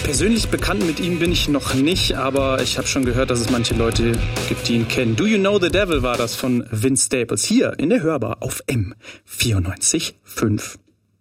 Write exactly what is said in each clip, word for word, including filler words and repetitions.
Persönlich bekannt mit ihm bin ich noch nicht, aber ich habe schon gehört, dass es manche Leute gibt, die ihn kennen. Do You Know the Devil war das von Vince Staples hier in der Hörbar auf M vierundneunzig Komma fünf.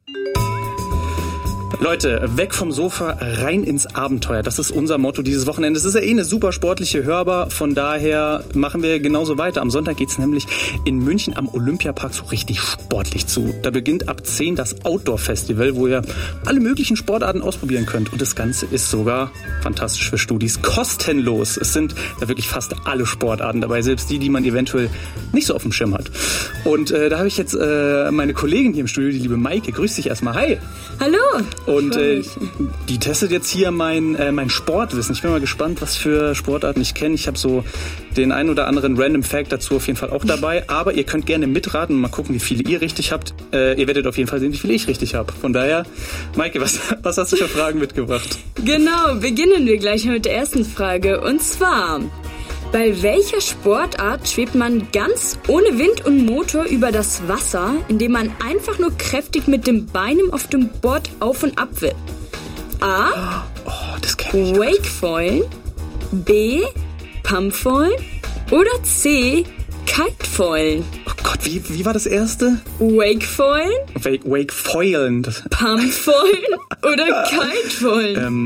Leute, weg vom Sofa, rein ins Abenteuer. Das ist unser Motto dieses Wochenendes. Es ist ja eh eine super sportliche Hörbar. Von daher machen wir genauso weiter. Am Sonntag geht's nämlich in München am Olympiapark so richtig sportlich zu. Da beginnt ab zehn das Outdoor-Festival, wo ihr alle möglichen Sportarten ausprobieren könnt. Und das Ganze ist sogar, fantastisch für Studis, kostenlos. Es sind da wirklich fast alle Sportarten dabei, selbst die, die man eventuell nicht so auf dem Schirm hat. Und äh, da habe ich jetzt äh, meine Kollegin hier im Studio, die liebe Maike. Grüß dich erstmal. Hi. Hallo. Und äh, die testet jetzt hier mein, äh, mein Sportwissen. Ich bin mal gespannt, was für Sportarten ich kenne. Ich habe so den einen oder anderen Random Fact dazu auf jeden Fall auch dabei. Aber ihr könnt gerne mitraten und mal gucken, wie viele ihr richtig habt. Äh, ihr werdet auf jeden Fall sehen, wie viele ich richtig habe. Von daher, Maike, was, was hast du für Fragen mitgebracht? Genau, beginnen wir gleich mit der ersten Frage. Und zwar, bei welcher Sportart schwebt man ganz ohne Wind und Motor über das Wasser, indem man einfach nur kräftig mit den Beinen auf dem Board auf und ab will? A. Oh, das kenn ich. Wakefoilen. B. Pumpfoilen. Oder C. Kitefoilen. Oh Gott, wie, wie war das erste? Wakefoilen. Wake, Wakefoilen. Pumpfoilen oder Kitefoilen. Ähm,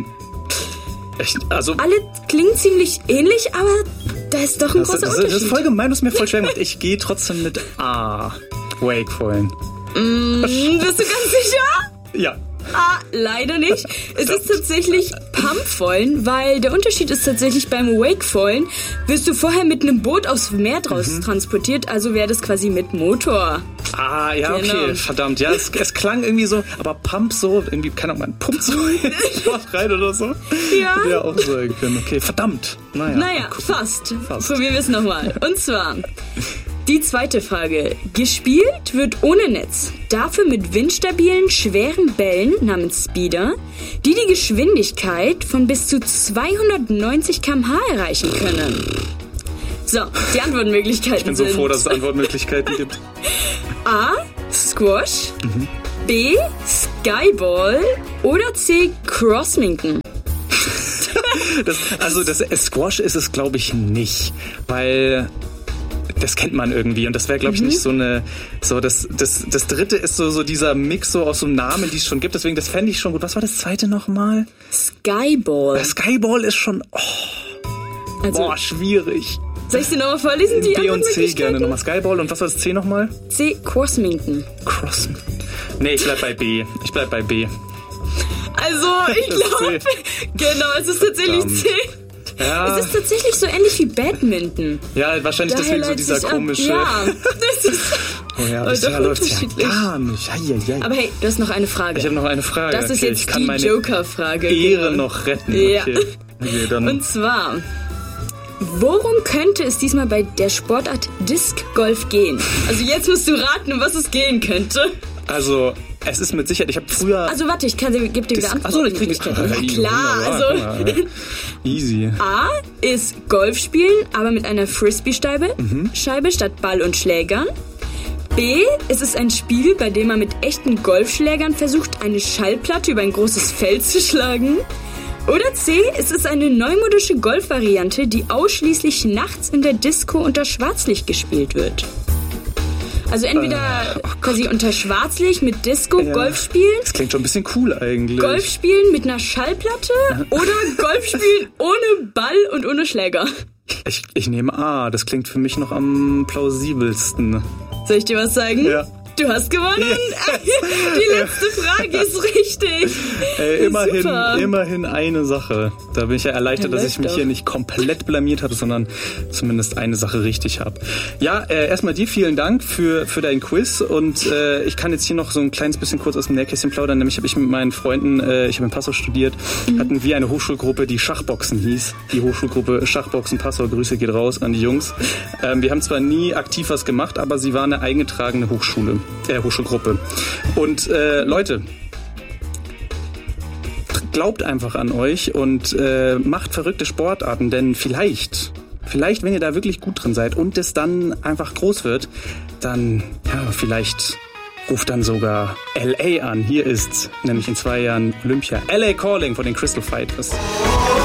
echt, also... Alle klingen ziemlich ähnlich, aber da ist doch ein das, großer das, Unterschied. Das ist voll gemein, das ist mir voll schwer gemacht. Ich gehe trotzdem mit A. Wakefoilen. Mm, bist du ganz sicher? Ja. Ah, leider nicht. Es ist tatsächlich Pumpfoilen, weil der Unterschied ist tatsächlich beim Wakefoilen wirst du vorher mit einem Boot aufs Meer draus mhm. transportiert, also wäre das quasi mit Motor. Ah, ja, okay, genau. Verdammt. Ja, es, es klang irgendwie so, aber Pump so, irgendwie, keine Ahnung, man pumpt so was rein oder so. Ja. Ja, auch sagen können. Okay, verdammt. Naja, naja fast. fast. Probieren wir es nochmal. Und zwar... Die zweite Frage. Gespielt wird ohne Netz, dafür mit windstabilen, schweren Bällen namens Speeder, die die Geschwindigkeit von bis zu zweihundertneunzig Kilometer pro Stunde erreichen können. So, die Antwortmöglichkeiten Ich bin so sind... froh, dass es Antwortmöglichkeiten gibt. A. Squash. Mhm. B. Skyball. Oder C. Crossminken. das, also das Squash ist es, glaube ich, nicht, weil... Das kennt man irgendwie und das wäre, glaube ich, mhm. nicht so eine, so das, das, das dritte ist so, so dieser Mix so aus so Namen, die es schon gibt, deswegen, das fände ich schon gut. Was war das zweite nochmal? Skyball. Skyball ist schon, oh, also, boah, schwierig. Soll ich sie nochmal vorlesen, die B und C gerne nochmal. Skyball und was war das C nochmal? C, Crossminken. Crossminken. Nee, ich bleib bei B. Ich bleib bei B. Also, ich glaube, genau, es ist tatsächlich Verdammt. C. Ja. Es ist tatsächlich so ähnlich wie Badminton. Ja, wahrscheinlich Daher deswegen so dieser komische... Ja, das ist... Oh ja, das ja, läuft ja gar nicht. Hei, hei. Aber hey, du hast noch eine Frage. Ich habe noch eine Frage. Das ist okay, jetzt ich kann die meine Joker-Frage. Ehre genau. noch retten. Ja. Okay. Okay, dann. Und zwar, worum könnte es diesmal bei der Sportart Disc Golf gehen? Also jetzt musst du raten, um was es gehen könnte. Also... Es ist mit Sicherheit, ich habe früher... Also warte, ich kann dir, geb dir wieder Antworten. Achso, ich krieg Ja klar, also... Easy. A ist Golf spielen, aber mit einer Frisbee-Scheibe mhm. Scheibe statt Ball und Schlägern. B ist es ein Spiel, bei dem man mit echten Golfschlägern versucht, eine Schallplatte über ein großes Feld zu schlagen. Oder C ist es eine neumodische Golfvariante, die ausschließlich nachts in der Disco unter Schwarzlicht gespielt wird. Also entweder äh, oh quasi unter Schwarzlicht mit Disco ja, Golf spielen. Das klingt schon ein bisschen cool eigentlich. Golf spielen mit einer Schallplatte oder Golf spielen ohne Ball und ohne Schläger. Ich, ich nehme A, das klingt für mich noch am plausibelsten. Soll ich dir was sagen? Ja. Du hast gewonnen. Yes. Die letzte Frage ist richtig. Äh, immerhin, immerhin eine Sache. Da bin ich ja erleichtert, ja, dass ich mich doch. hier nicht komplett blamiert habe, sondern zumindest eine Sache richtig habe. Ja, äh, erstmal dir vielen Dank für, für dein Quiz. Und äh, ich kann jetzt hier noch so ein kleines bisschen kurz aus dem Nähkästchen plaudern. Nämlich habe ich mit meinen Freunden, äh, ich habe in Passau studiert, mhm. hatten wir eine Hochschulgruppe, die Schachboxen hieß. Die Hochschulgruppe Schachboxen Passau. Grüße geht raus an die Jungs. Ähm, wir haben zwar nie aktiv was gemacht, aber sie war eine eingetragene Hochschule. Äh, Hochschulgruppe. Und äh, Leute, glaubt einfach an euch und äh, macht verrückte Sportarten, denn vielleicht, vielleicht, wenn ihr da wirklich gut drin seid und es dann einfach groß wird, dann, ja, vielleicht ruft dann sogar L A an. Hier ist nämlich in zwei Jahren Olympia. L A Calling von den Crystal Fighters.